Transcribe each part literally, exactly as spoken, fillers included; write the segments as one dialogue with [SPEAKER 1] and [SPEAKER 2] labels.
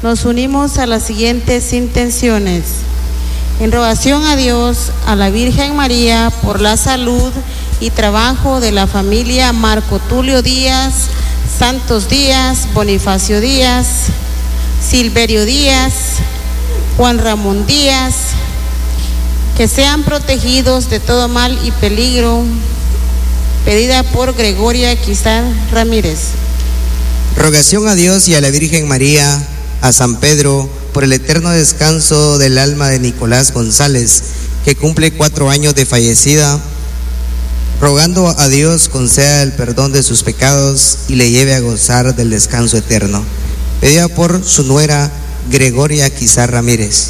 [SPEAKER 1] nos unimos a las siguientes intenciones. En rogación a Dios, a la Virgen María, por la salud y trabajo de la familia Marco Tulio Díaz, Santos Díaz, Bonifacio Díaz, Silverio Díaz, Juan Ramón Díaz, que sean protegidos de todo mal y peligro, pedida por Gregoria Quizar Ramírez.
[SPEAKER 2] Rogación a Dios y a la Virgen María, a San Pedro, por el eterno descanso del alma de Nicolás González, que cumple cuatro años de fallecida, rogando a Dios conceda el perdón de sus pecados y le lleve a gozar del descanso eterno. Pedida por su nuera Gregoria Quizar Ramírez.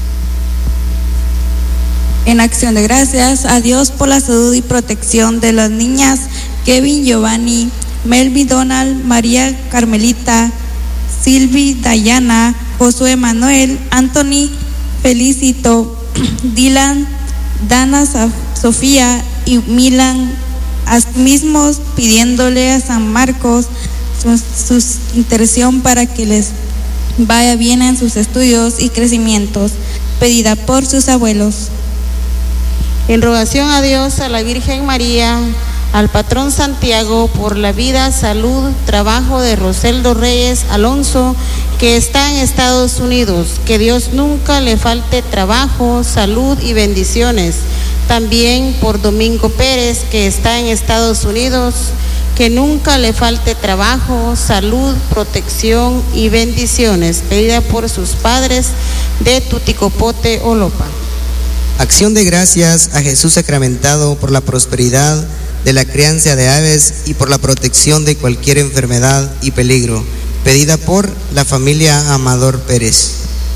[SPEAKER 3] En acción de gracias a Dios por la salud y protección de las niñas Kevin Giovanni, Melvin Donald, María Carmelita, Silvi Dayana, Josué Manuel, Anthony Felicito, Dylan, Dana Sofía y Milan, mismos pidiéndole a San Marcos su, su intercesión para que les vaya bien en sus estudios y crecimientos, pedida por sus abuelos.
[SPEAKER 1] En rogación a Dios, a la Virgen María, al patrón Santiago, por la vida, salud, trabajo de Roseldo Reyes Alonso, que está en Estados Unidos, que Dios nunca le falte trabajo, salud y bendiciones. También por Domingo Pérez, que está en Estados Unidos, que nunca le falte trabajo, salud, protección y bendiciones, pedida por sus padres de Tuticopote, Olopa.
[SPEAKER 2] Acción de gracias a Jesús sacramentado por la prosperidad de la crianza de aves y por la protección de cualquier enfermedad y peligro, pedida por la familia Amador Pérez.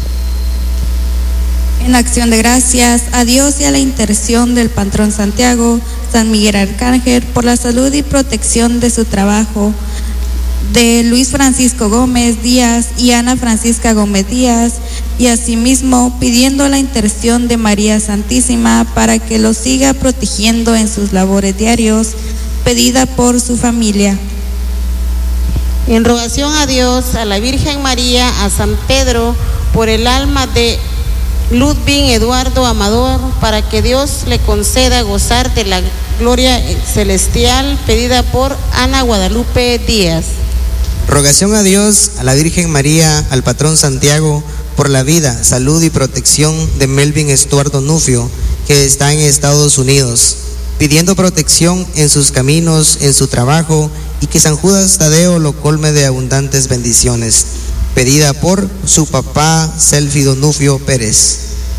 [SPEAKER 3] En acción de gracias a Dios y a la intercesión del patrón Santiago, San Miguel Arcángel, por la salud y protección de su trabajo, de Luis Francisco Gómez Díaz y Ana Francisca Gómez Díaz, y asimismo pidiendo la intercesión de María Santísima para que los siga protegiendo en sus labores diarios, pedida por su familia.
[SPEAKER 1] En rogación a Dios, a la Virgen María, a San Pedro, por el alma de Ludwig Eduardo Amador, para que Dios le conceda gozar de la gloria celestial, pedida por Ana Guadalupe Díaz.
[SPEAKER 2] Rogación a Dios, a la Virgen María, al patrón Santiago, por la vida, salud y protección de Melvin Estuardo Nufio, que está en Estados Unidos, pidiendo protección en sus caminos, en su trabajo, y que San Judas Tadeo lo colme de abundantes bendiciones, pedida por su papá Célfido Nufio Pérez.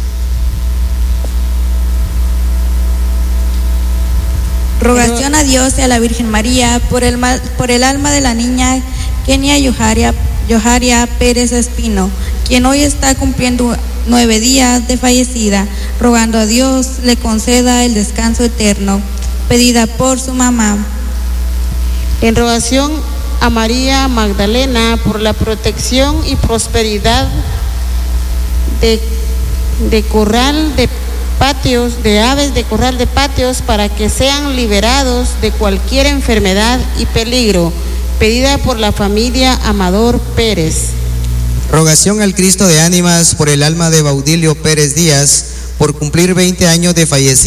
[SPEAKER 3] Rogación a Dios y a la Virgen María por el, por el alma de la niña Kenia Yoharia, Yoharia Pérez Espino, quien hoy está cumpliendo nueve días de fallecida, rogando a Dios le conceda el descanso eterno, pedida por su mamá.
[SPEAKER 1] En rogación a María Magdalena por la protección y prosperidad de, de corral de patios, de aves de corral de patios, para que sean liberados de cualquier enfermedad y peligro, pedida por la familia Amador Pérez.
[SPEAKER 2] Rogación al Cristo de ánimas por el alma de Baudilio Pérez Díaz, por cumplir veinte años de fallecido.